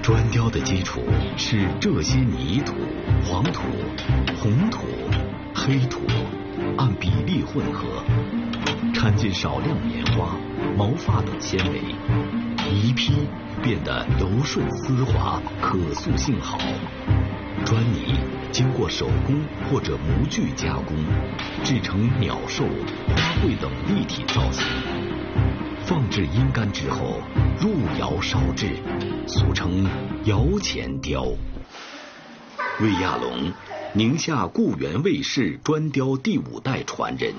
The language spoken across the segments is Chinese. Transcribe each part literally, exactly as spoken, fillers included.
砖雕的基础是这些泥土、黄土、红土、黑土，按比例混合，掺进少量棉花、毛发等纤维，一批变得柔顺丝滑，可塑性好。砖泥经过手工或者模具加工，制成鸟兽、花卉等立体造型。放置阴干之后，入窑烧制，俗称窑前雕。魏亚龙，宁夏固原魏氏砖雕第五代传人。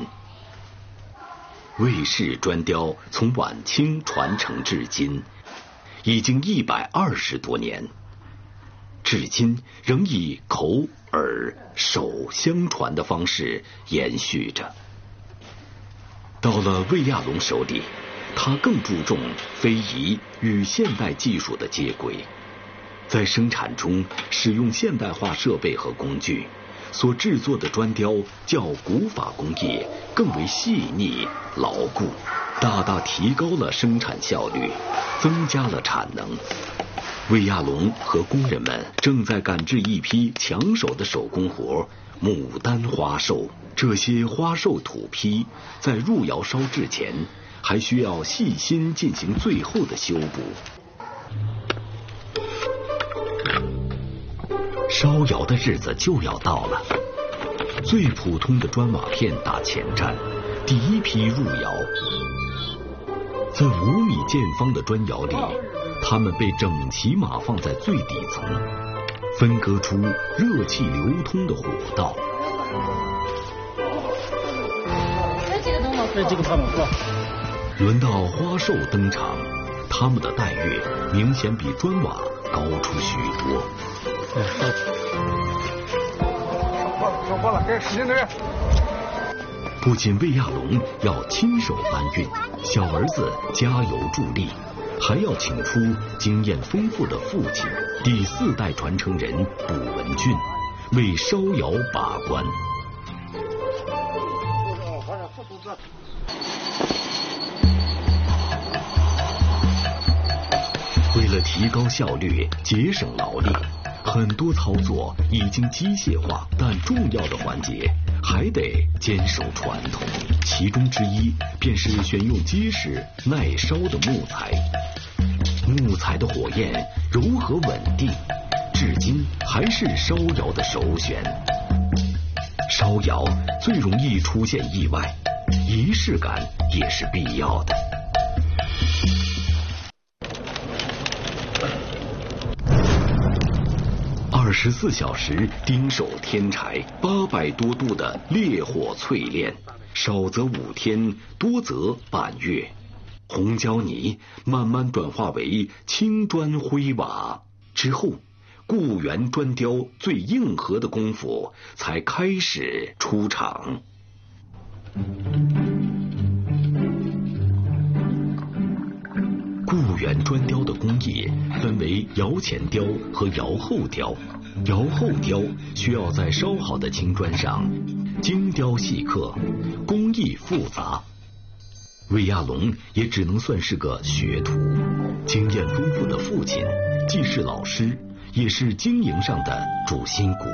魏氏砖雕从晚清传承至今，已经一百二十多年，至今仍以口、耳、手相传的方式延续着。到了魏亚龙手里，他更注重非遗与现代技术的接轨，在生产中使用现代化设备和工具，所制作的砖雕较古法工艺更为细腻牢固，大大提高了生产效率，增加了产能。魏亚龙和工人们正在赶制一批抢手的手工活——牡丹花寿。这些花寿土坯在入窑烧制前，还需要细心进行最后的修补。烧窑的日子就要到了，最普通的砖瓦片打前站，第一批入窑。在五米见方的砖窑里，它们被整齐码放在最底层，分割出热气流通的火道。 这个不错。 轮到花寿登场，他们的待遇明显比砖瓦高出许多。 收获了，给使劲点。 不仅魏亚龙要亲手搬运，小儿子加油助力，还要请出经验丰富的父亲，第四代传承人卜文俊为烧窑把关。为了提高效率，节省劳力，很多操作已经机械化，但重要的环节还得坚守传统。其中之一便是选用结实耐烧的木材。木材的火焰柔和稳定，至今还是烧窑的首选。烧窑最容易出现意外，仪式感也是必要的。二十四小时盯守天柴，八百多度的烈火淬炼，少则五天，多则半月。红胶泥慢慢转化为青砖灰瓦之后，固原砖雕最硬核的功夫才开始出场。固原砖雕的工艺分为窑前雕和窑后雕。窑后雕需要在烧好的青砖上精雕细刻，工艺复杂。魏亚龙也只能算是个学徒，经验丰富的父亲既是老师，也是经营上的主心骨。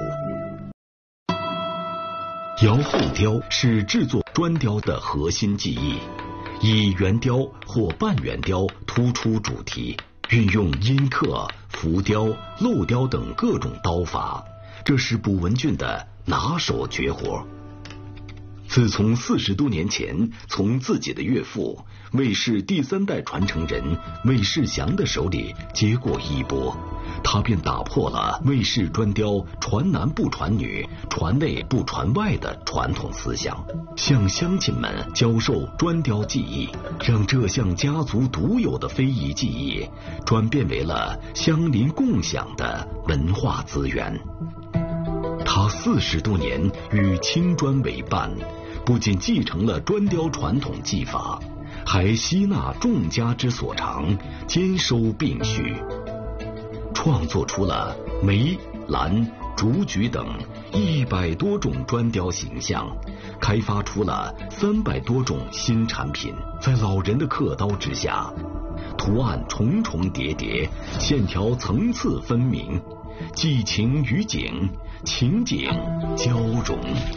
窑后雕是制作砖雕的核心技艺，以圆雕或半圆雕突出主题，运用阴刻、浮雕、镂雕等各种刀法，这是卜文俊的拿手绝活。自从四十多年前从自己的岳父魏氏第三代传承人魏世祥的手里接过衣钵，他便打破了魏氏砖雕传男不传女、传内不传外的传统思想，向乡亲们教授砖雕技艺，让这项家族独有的非遗技艺转变为了乡邻共享的文化资源。他四十多年与青砖为伴，不仅继承了砖雕传统技法，还吸纳众家之所长，兼收并蓄，创作出了梅、兰、竹菊等一百多种砖雕形象，开发出了三百多种新产品。在老人的刻刀之下， 图案重重叠叠，线条层次分明，寄情于景，情景交融。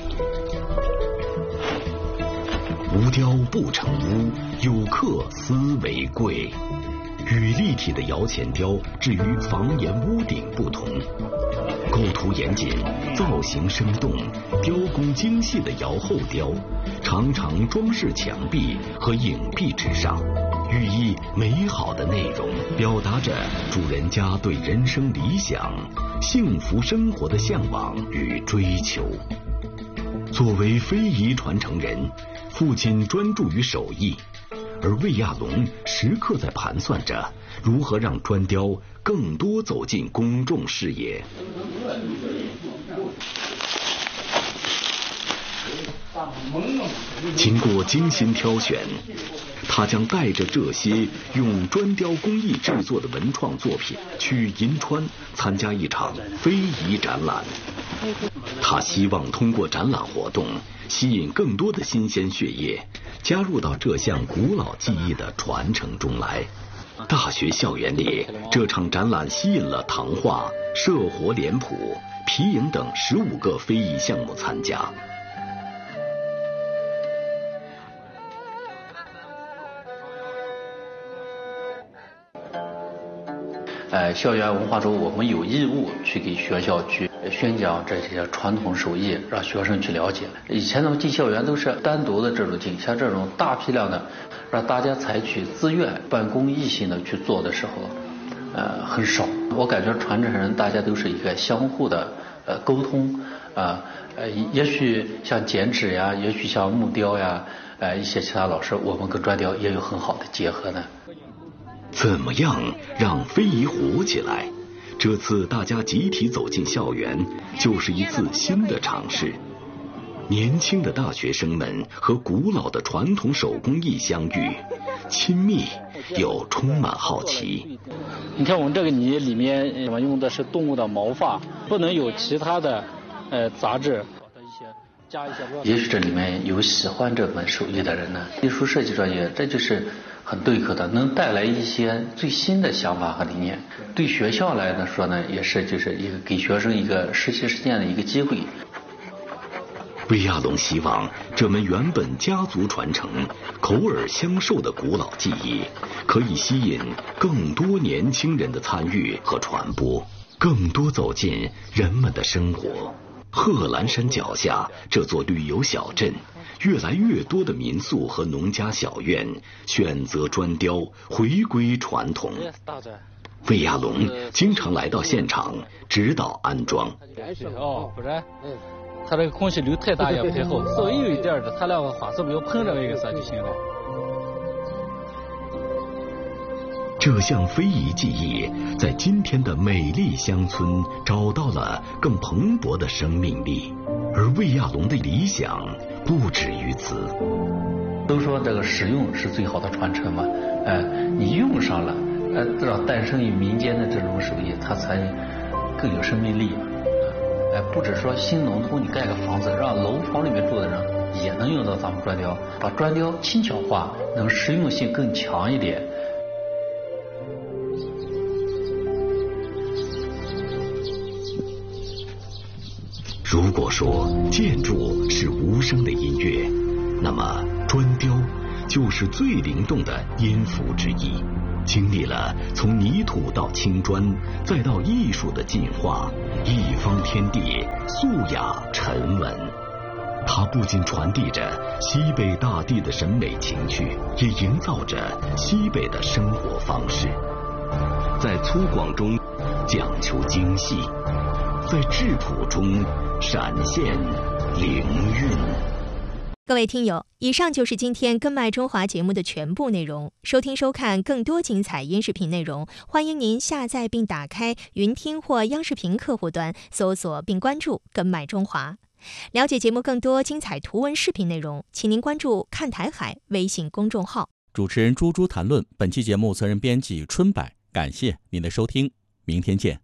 无雕不成屋，有刻思为贵。与立体的摇钱雕至于房檐屋顶不同，构图严谨，造型生动，雕工精细的摇后雕常常装饰墙壁和影壁之上，寓意美好的内容，表达着主人家对人生理想、幸福生活的向往与追求。作为非遗传承人，父亲专注于手艺，而魏亚龙时刻在盘算着如何让砖雕更多走进公众视野。经过精心挑选，他将带着这些用砖雕工艺制作的文创作品去银川参加一场非遗展览。他希望通过展览活动吸引更多的新鲜血液加入到这项古老技艺的传承中来。大学校园里，这场展览吸引了唐画、社活脸谱、皮影等十五个非遗项目参加。 呃，校园文化周，我们有义务去给学校去宣讲这些传统手艺，让学生去了解。以前呢，进校园都是单独的这种进，像这种大批量的，让大家采取自愿、办公益性的去做的时候，呃，很少。我感觉传承人大家都是一个相互的呃沟通啊，呃，也许像剪纸呀，也许像木雕呀，呃，一些其他老师，我们跟砖雕也有很好的结合呢。 怎么样让非遗活起来？这次大家集体走进校园，就是一次新的尝试。年轻的大学生们和古老的传统手工艺相遇，亲密又充满好奇。 你看我们这个泥里面，我们用的是动物的毛发，不能有其他的呃杂质。 也许这里面有喜欢这门手艺的人呢，艺术设计专业，这就是很对口的，能带来一些最新的想法和理念。对学校来说呢，也是就是一个给学生一个实习实践的一个机会。 魏亚龙希望这门原本家族传承、口耳相授的古老技艺，可以吸引更多年轻人的参与和传播，更多走进人们的生活。贺兰山脚下这座旅游小镇，越来越多的民宿和农家小院选择砖雕，回归传统。魏亚龙经常来到现场指导安装。 哦，不然，它这个空气流太大也不太好，稍微有一点的，它那个花丝不要碰着那个啥就行了。 这项非遗技艺在今天的美丽乡村找到了更蓬勃的生命力，而魏亚龙的理想不止于此。 都说这个使用是最好的传承嘛，呃，你用上了，呃，让诞生于民间的这种手艺，它才更有生命力嘛。呃，不只说新农村你盖个房子，让楼房里面住的人也能用到咱们砖雕，把砖雕轻巧化，能实用性更强一点。 如果说建筑是无声的音乐，那么砖雕就是最灵动的音符之一。经历了从泥土到青砖，再到艺术的进化，一方天地，素雅沉稳。它不仅传递着西北大地的审美情趣，也营造着西北的生活方式。在粗犷中讲求精细，在质朴中闪现灵韵。 各位听友，以上就是今天根麦中华节目的全部内容。收听收看更多精彩音视频内容，欢迎您下载并打开云听或央视频客户端，搜索并关注根麦中华。了解节目更多精彩图文视频内容，请您关注看台海微信公众号。 主持人猪猪谈论，本期节目责任编辑春柏，感谢您的收听，明天见。